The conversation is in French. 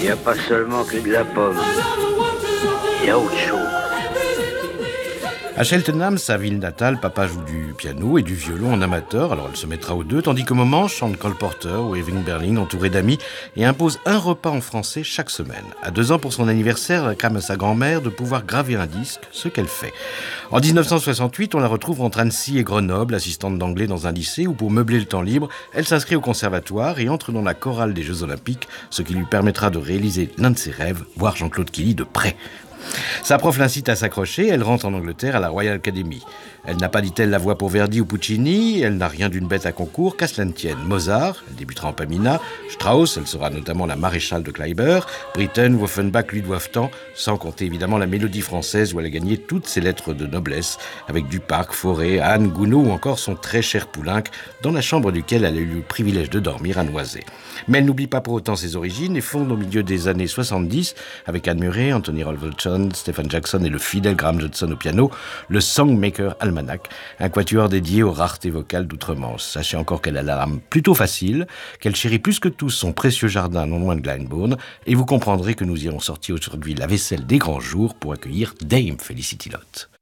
Il n'y a pas seulement que de la pomme. Il y a autre chose. À Cheltenham, sa ville natale, papa joue du piano et du violon en amateur, alors elle se mettra aux deux, tandis que maman chante Cole Porter ou Irving Berlin entouré d'amis et impose un repas en français chaque semaine. À 2 ans pour son anniversaire, elle réclame à sa grand-mère de pouvoir graver un disque, ce qu'elle fait. En 1968, on la retrouve entre Annecy et Grenoble, assistante d'anglais dans un lycée où pour meubler le temps libre, elle s'inscrit au conservatoire et entre dans la chorale des Jeux Olympiques, ce qui lui permettra de réaliser l'un de ses rêves, voir Jean-Claude Killy de près. Sa prof l'incite à s'accrocher, elle rentre en Angleterre à la Royal Academy. Elle n'a pas, dit-elle, la voix pour Verdi ou Puccini, elle n'a rien d'une bête à concours, qu'à cela ne tienne. Mozart, elle débutera en Pamina, Strauss, elle sera notamment la maréchale de Kleiber, Britten, Offenbach lui doivent tant, sans compter évidemment la mélodie française où elle a gagné toutes ses lettres de noblesse, avec Duparc, Fauré, Anne, Gounod ou encore son très cher Poulenc, dans la chambre duquel elle a eu le privilège de dormir à Noisy. Mais elle n'oublie pas pour autant ses origines et fonde au milieu des années 70, avec Anne Murray, Anthony Rolverton, Stephen Jackson et le fidèle Graham Johnson au piano, le Songmaker Almanac, un quatuor dédié aux raretés vocales d'outre-Manche. Sachez encore qu'elle a l'âme plutôt facile, qu'elle chérit plus que tous son précieux jardin non loin de Glyndebourne, et vous comprendrez que nous irons sortir aujourd'hui la vaisselle des grands jours pour accueillir Dame Felicity Lott.